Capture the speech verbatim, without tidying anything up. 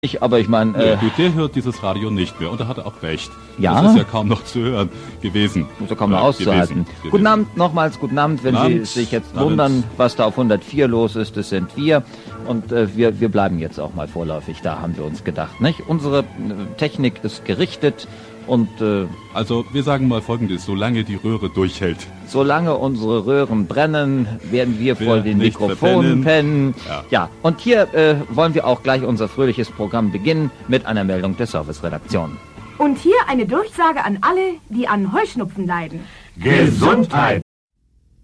Ich, aber ich meine... Äh, äh, gut, der hört dieses Radio nicht mehr und er hatte auch recht. Ja? Das ist ja kaum noch zu hören gewesen. Muss ja kaum noch äh, auszuhalten. gewesen, gewesen. Guten Abend, nochmals guten Abend. Wenn Guten Sie Abend. sich jetzt Abend. wundern, was da auf hundertvier los ist, das sind wir. Und äh, wir, wir bleiben jetzt auch mal vorläufig, da haben wir uns gedacht. Nicht? Unsere äh, Technik ist gerichtet und äh, Also, wir sagen mal Folgendes, solange die Röhre durchhält. solange unsere Röhren brennen, werden wir Wir vor den nicht Mikrofonen pennen. Ja. ja, und hier äh, wollen wir auch gleich unser fröhliches Programm beginnen mit einer Meldung der Serviceredaktion. Und hier eine Durchsage an alle, die an Heuschnupfen leiden. Gesundheit!